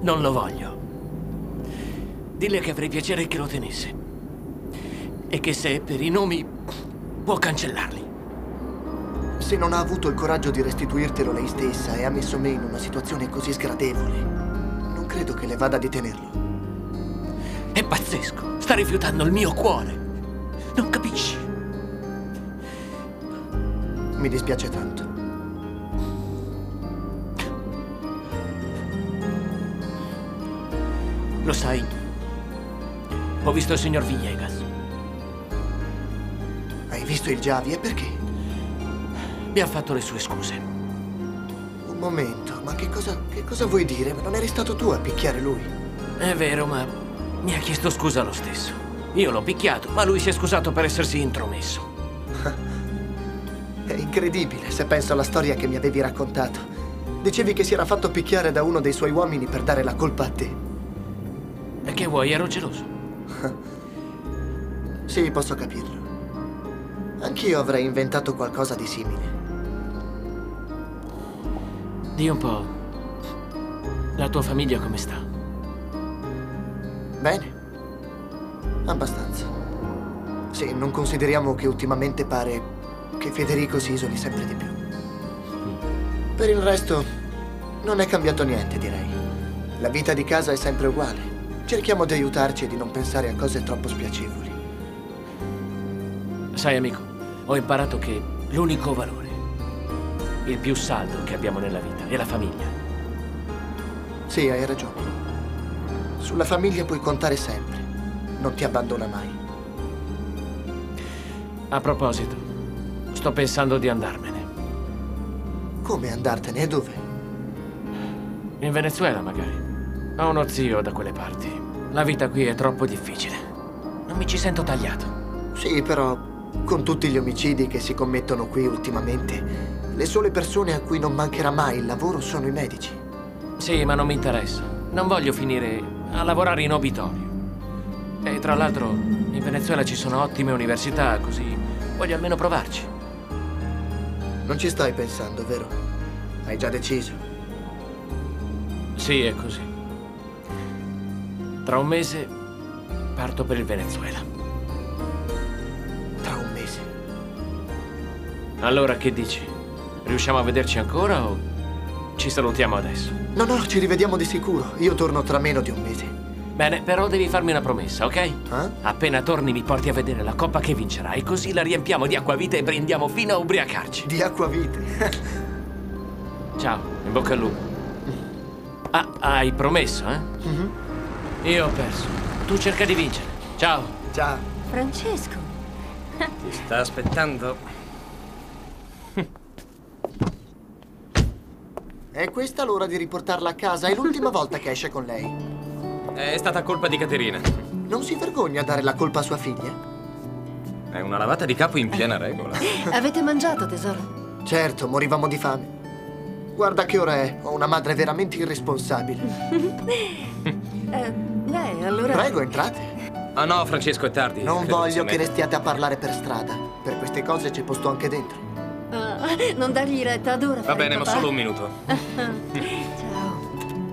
Non lo voglio. Dille che avrei piacere che lo tenesse. E che se è per i nomi, può cancellarli. Se non ha avuto il coraggio di restituirtelo lei stessa e ha messo me in una situazione così sgradevole, non credo che le vada di tenerlo. È pazzesco. Sta rifiutando il mio cuore. Non capisci? Mi dispiace tanto. Lo sai, ho visto il signor Villegas. Hai visto il Javi e perché? Mi ha fatto le sue scuse. Un momento, ma che cosa vuoi dire? Ma non eri stato tu a picchiare lui? È vero, ma mi ha chiesto scusa lo stesso. Io l'ho picchiato, ma lui si è scusato per essersi intromesso. È incredibile se penso alla storia che mi avevi raccontato. Dicevi che si era fatto picchiare da uno dei suoi uomini per dare la colpa a te. E che vuoi, ero geloso. Sì, posso capirlo. Anch'io avrei inventato qualcosa di simile. Di un po'. La tua famiglia come sta? Bene. Abbastanza. Sì, non consideriamo che ultimamente pare che Federico si isoli sempre di più. Per il resto, non è cambiato niente, direi. La vita di casa è sempre uguale. Cerchiamo di aiutarci e di non pensare a cose troppo spiacevoli. Sai, amico, ho imparato che l'unico valore, il più saldo che abbiamo nella vita, è la famiglia. Sì, hai ragione. Sulla famiglia puoi contare sempre. Non ti abbandona mai. A proposito, sto pensando di andarmene. Come andartene e dove? In Venezuela, magari. Ho uno zio da quelle parti. La vita qui è troppo difficile. Non mi ci sento tagliato. Sì, però, con tutti gli omicidi che si commettono qui ultimamente, le sole persone a cui non mancherà mai il lavoro sono i medici. Sì, ma non mi interessa. Non voglio finire a lavorare in obitorio. E tra l'altro, in Venezuela ci sono ottime università, così voglio almeno provarci. Non ci stai pensando, vero? Hai già deciso? Sì, è così. Tra un mese parto per il Venezuela. Tra un mese. Allora, che dici? Riusciamo a vederci ancora o ci salutiamo adesso? No, ci rivediamo di sicuro. Io torno tra meno di un mese. Bene, però devi farmi una promessa, ok? Appena torni mi porti a vedere la coppa che vincerai, così la riempiamo di acquavite e brindiamo fino a ubriacarci. Di acquavite? Ciao, in bocca al lupo. Ah, hai promesso, eh? Io ho perso. Tu cerca di vincere. Ciao. Ciao. Francesco. Ti sta aspettando? È questa l'ora di riportarla a casa? È l'ultima volta che esce con lei. È stata colpa di Caterina. Non si vergogna a dare la colpa a sua figlia? È una lavata di capo in piena regola. Avete mangiato, tesoro? Certo, morivamo di fame. Guarda che ora è. Ho una madre veramente irresponsabile. Allora... Prego, entrate. Ah no, Francesco, è tardi. Non Credo voglio sia che meglio. restiate a parlare per strada. Per queste cose c'è posto anche dentro. non dargli retta, adora Va fare bene, il ma papà. solo un minuto.